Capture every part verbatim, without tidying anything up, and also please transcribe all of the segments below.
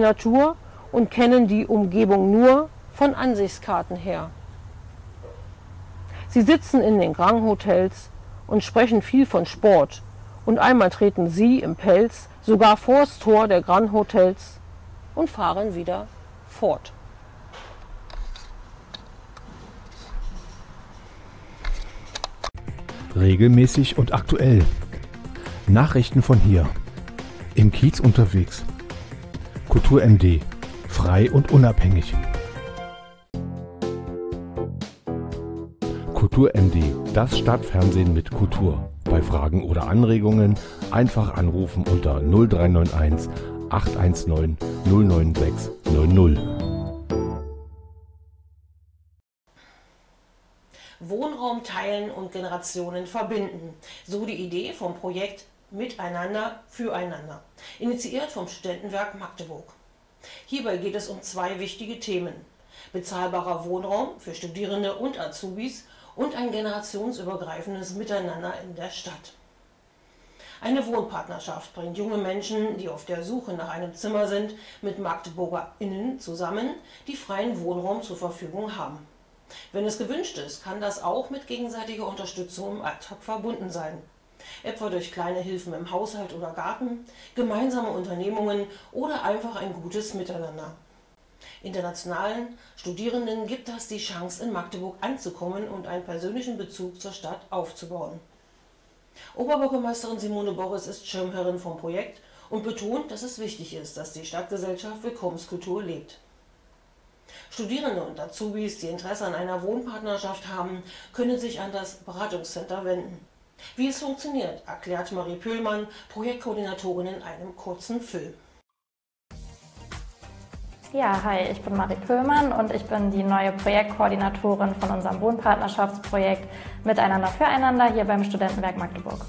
Natur und kennen die Umgebung nur von Ansichtskarten her. Sie sitzen in den Grand-Hotels und sprechen viel von Sport. Und einmal treten sie im Pelz sogar vors Tor der Grand-Hotels und fahren wieder fort. Regelmäßig und aktuell. Nachrichten von hier. Im Kiez unterwegs. Kultur M D. Frei und unabhängig. Kultur M D. Das Stadtfernsehen mit Kultur. Bei Fragen oder Anregungen einfach anrufen unter null drei neun eins acht eins neun null neun sechs neun null. Wohnraum teilen und Generationen verbinden. So die Idee vom Projekt Miteinander, Füreinander, initiiert vom Studentenwerk Magdeburg. Hierbei geht es um zwei wichtige Themen: bezahlbarer Wohnraum für Studierende und Azubis und ein generationsübergreifendes Miteinander in der Stadt. Eine Wohnpartnerschaft bringt junge Menschen, die auf der Suche nach einem Zimmer sind, mit MagdeburgerInnen zusammen, die freien Wohnraum zur Verfügung haben. Wenn es gewünscht ist, kann das auch mit gegenseitiger Unterstützung im Alltag verbunden sein. Etwa durch kleine Hilfen im Haushalt oder Garten, gemeinsame Unternehmungen oder einfach ein gutes Miteinander. Internationalen Studierenden gibt das die Chance, in Magdeburg anzukommen und einen persönlichen Bezug zur Stadt aufzubauen. Oberbürgermeisterin Simone Boris ist Schirmherrin vom Projekt und betont, dass es wichtig ist, dass die Stadtgesellschaft Willkommenskultur lebt. Studierende und Azubis, die Interesse an einer Wohnpartnerschaft haben, können sich an das Beratungscenter wenden. Wie es funktioniert, erklärt Marie Pöhlmann, Projektkoordinatorin, in einem kurzen Film. Ja, hi, ich bin Marie Pöhlmann und ich bin die neue Projektkoordinatorin von unserem Wohnpartnerschaftsprojekt Miteinander Füreinander hier beim Studentenwerk Magdeburg.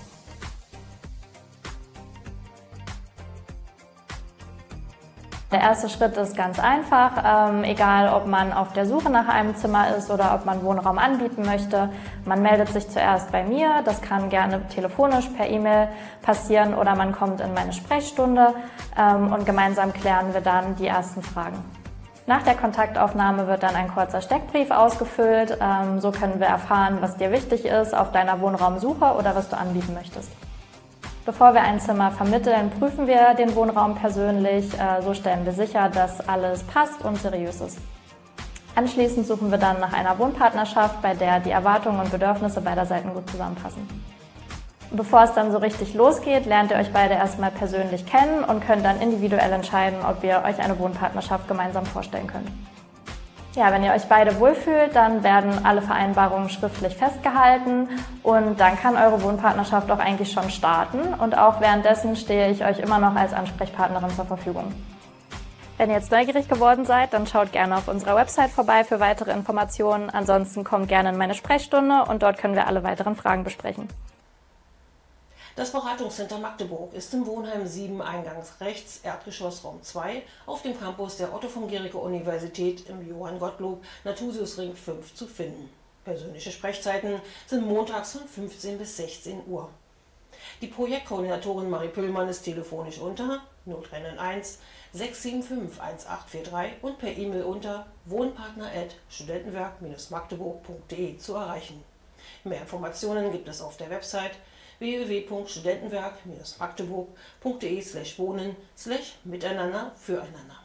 Der erste Schritt ist ganz einfach, ähm, egal ob man auf der Suche nach einem Zimmer ist oder ob man Wohnraum anbieten möchte. Man meldet sich zuerst bei mir, das kann gerne telefonisch, per E-Mail passieren oder man kommt in meine Sprechstunde ähm, und gemeinsam klären wir dann die ersten Fragen. Nach der Kontaktaufnahme wird dann ein kurzer Steckbrief ausgefüllt, ähm, so können wir erfahren, was dir wichtig ist auf deiner Wohnraumsuche oder was du anbieten möchtest. Bevor wir ein Zimmer vermitteln, prüfen wir den Wohnraum persönlich. So stellen wir sicher, dass alles passt und seriös ist. Anschließend suchen wir dann nach einer Wohnpartnerschaft, bei der die Erwartungen und Bedürfnisse beider Seiten gut zusammenpassen. Bevor es dann so richtig losgeht, lernt ihr euch beide erstmal persönlich kennen und könnt dann individuell entscheiden, ob ihr euch eine Wohnpartnerschaft gemeinsam vorstellen könnt. Ja, wenn ihr euch beide wohlfühlt, dann werden alle Vereinbarungen schriftlich festgehalten und dann kann eure Wohnpartnerschaft auch eigentlich schon starten und auch währenddessen stehe ich euch immer noch als Ansprechpartnerin zur Verfügung. Wenn ihr jetzt neugierig geworden seid, dann schaut gerne auf unserer Website vorbei für weitere Informationen. Ansonsten kommt gerne in meine Sprechstunde und dort können wir alle weiteren Fragen besprechen. Das Beratungscenter Magdeburg ist im Wohnheim sieben eingangs rechts, Erdgeschoss Raum zwei, auf dem Campus der Otto von Guericke Universität im Johann Gottlob Nathusiusring fünf zu finden. Persönliche Sprechzeiten sind montags von fünfzehn bis sechzehn Uhr. Die Projektkoordinatorin Marie Pöhlmann ist telefonisch unter null drei neun eins sechs sieben fünf eins acht vier drei und per E-Mail unter wohnpartner at studentenwerk Bindestrich magdeburg punkt de zu erreichen. Mehr Informationen gibt es auf der Website w w w punkt studentenwerk Bindestrich magdeburg punkt de slash wohnen slash miteinander füreinander.